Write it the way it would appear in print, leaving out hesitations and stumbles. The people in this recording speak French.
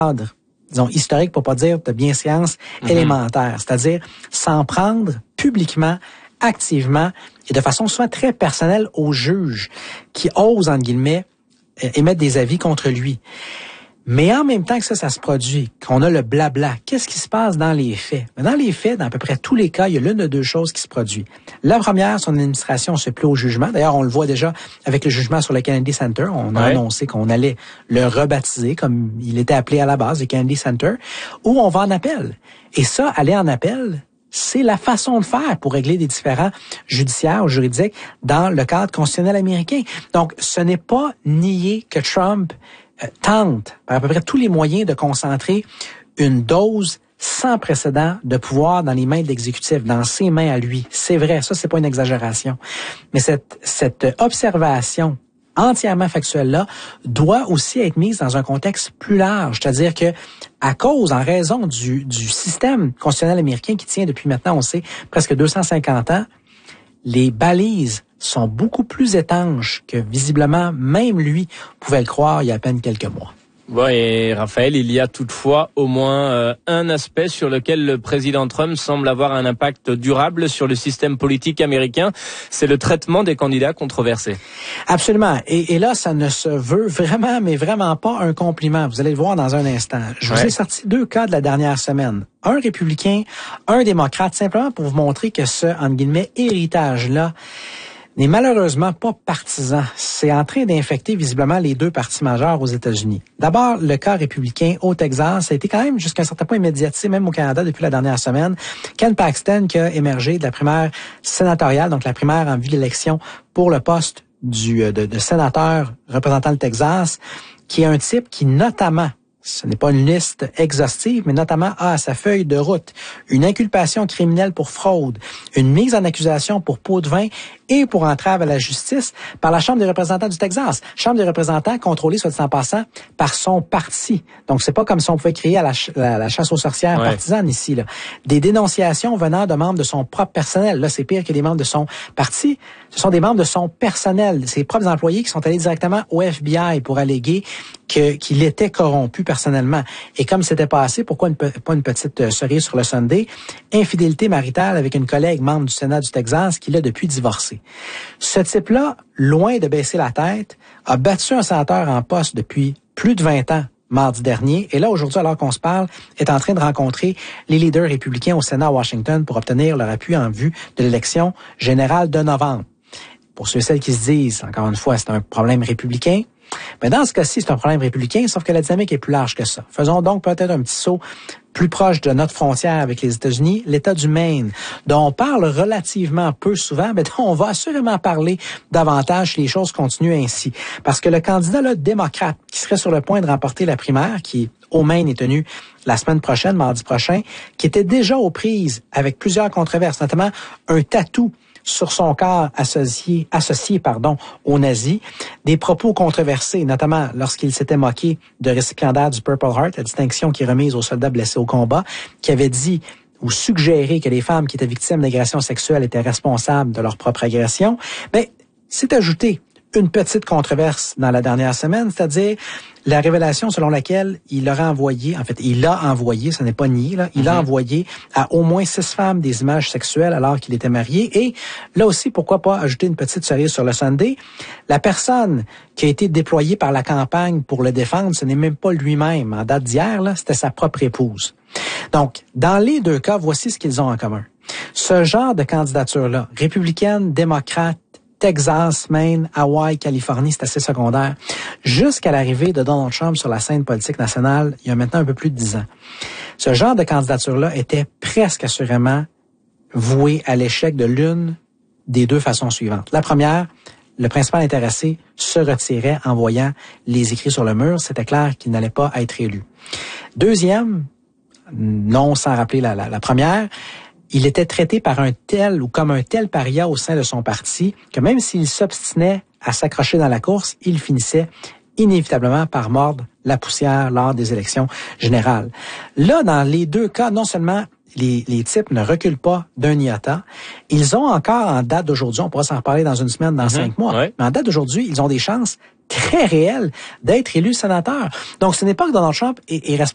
disons, historique, pour pas dire de bienséance élémentaire. C'est-à-dire s'en prendre publiquement, activement et de façon souvent très personnelle aux juges qui osent, entre guillemets, émettre des avis contre lui. Mais en même temps que ça se produit, qu'on a le blabla, qu'est-ce qui se passe dans les faits? Dans les faits, dans à peu près tous les cas, il y a l'une de deux choses qui se produit. La première, son administration se plie au jugement. D'ailleurs, on le voit déjà avec le jugement sur le Kennedy Center. On a annoncé qu'on allait le rebaptiser comme il était appelé à la base, le Kennedy Center, où on va en appel. Et ça, aller en appel, c'est la façon de faire pour régler des différends judiciaires ou juridiques dans le cadre constitutionnel américain. Donc, ce n'est pas nier que Trump tente, par à peu près tous les moyens, de concentrer une dose sans précédent de pouvoir dans les mains de l'exécutif, dans ses mains à lui. C'est vrai, ça, c'est pas une exagération. Mais cette observation entièrement factuelle-là doit aussi être mise dans un contexte plus large. C'est-à-dire que, en raison du système constitutionnel américain qui tient depuis maintenant, on sait, presque 250 ans, les balises sont beaucoup plus étanches que visiblement même lui pouvait le croire il y a à peine quelques mois. Bon, et Raphaël, il y a toutefois au moins un aspect sur lequel le président Trump semble avoir un impact durable sur le système politique américain, c'est le traitement des candidats controversés. Absolument. Et là, ça ne se veut vraiment, mais vraiment pas un compliment. Vous allez le voir dans un instant. Je vous ai sorti 2 cas de la dernière semaine. Un républicain, un démocrate, simplement pour vous montrer que ce, entre guillemets, héritage-là n'est malheureusement pas partisan. C'est en train d'infecter visiblement les 2 partis majeurs aux États-Unis. D'abord, le cas républicain au Texas, ça a été quand même jusqu'à un certain point médiatisé, même au Canada depuis la dernière semaine. Ken Paxton, qui a émergé de la primaire sénatoriale, donc la primaire en vue de l'élection pour le poste de sénateur représentant le Texas, qui est un type qui notamment, ce n'est pas une liste exhaustive, mais notamment a à sa feuille de route une inculpation criminelle pour fraude, une mise en accusation pour pot de vin et pour entrave à la justice par la Chambre des représentants du Texas. Chambre des représentants contrôlée, soit dit en passant, par son parti. Donc, c'est pas comme si on pouvait crier à la chasse aux sorcières partisane ici, là. Des dénonciations venant de membres de son propre personnel. Là, c'est pire que des membres de son parti. Ce sont des membres de son personnel, ses propres employés qui sont allés directement au FBI pour alléguer qu'il était corrompu personnellement. Et comme c'était passé, pourquoi pas une petite cerise sur le sundae? Infidélité maritale avec une collègue membre du Sénat du Texas qui l'a depuis divorcé. Ce type-là, loin de baisser la tête, a battu un sénateur en poste depuis plus de 20 ans mardi dernier. Et là, aujourd'hui, alors qu'on se parle, est en train de rencontrer les leaders républicains au Sénat à Washington pour obtenir leur appui en vue de l'élection générale de novembre. Pour ceux et celles qui se disent, encore une fois, c'est un problème républicain, mais dans ce cas-ci, c'est un problème républicain, sauf que la dynamique est plus large que ça. Faisons donc peut-être un petit saut plus proche de notre frontière avec les États-Unis, l'État du Maine, dont on parle relativement peu souvent, mais dont on va assurément parler davantage si les choses continuent ainsi. Parce que le candidat là, démocrate qui serait sur le point de remporter la primaire, qui au Maine est tenu la semaine prochaine, mardi prochain, qui était déjà aux prises avec plusieurs controverses, notamment un tatou sur son corps associé aux nazis, des propos controversés, notamment lorsqu'il s'était moqué de récipiendaires du Purple Heart, la distinction qui est remise aux soldats blessés au combat, qui avait dit ou suggéré que les femmes qui étaient victimes d'agressions sexuelles étaient responsables de leur propre agression. Mais c'est ajouté une petite controverse dans la dernière semaine, c'est-à-dire la révélation selon laquelle il a envoyé, ce n'est pas nié, là, il a envoyé à au moins 6 femmes des images sexuelles alors qu'il était marié. Et là aussi, pourquoi pas ajouter une petite cerise sur le sundae, la personne qui a été déployée par la campagne pour le défendre, ce n'est même pas lui-même. En date d'hier, là, c'était sa propre épouse. Donc, dans les 2 cas, voici ce qu'ils ont en commun. Ce genre de candidature-là, républicaine, démocrate, Texas, Maine, Hawaï, Californie, c'est assez secondaire. Jusqu'à l'arrivée de Donald Trump sur la scène politique nationale, il y a maintenant un peu plus de 10 ans. Ce genre de candidature-là était presque assurément voué à l'échec de l'une des 2 façons suivantes. La première, le principal intéressé se retirait en voyant les écrits sur le mur. C'était clair qu'il n'allait pas être élu. Deuxième, non sans rappeler la première, il était traité par un tel ou comme un tel paria au sein de son parti que même s'il s'obstinait à s'accrocher dans la course, il finissait inévitablement par mordre la poussière lors des élections générales. Là, dans les 2 cas, non seulement les types ne reculent pas d'un iota, ils ont encore en date d'aujourd'hui, on pourra s'en reparler dans une semaine, dans 5 mois, mais en date d'aujourd'hui, ils ont des chances très réelles d'être élus sénateurs. Donc, ce n'est pas que Donald Trump est responsable